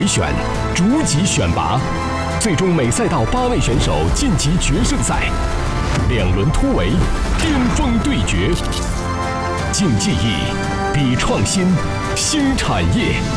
选，逐级选拔，最终每赛道8位选手晋级决胜赛，2轮突围，巅峰对决。竞技艺，比创新，新产业。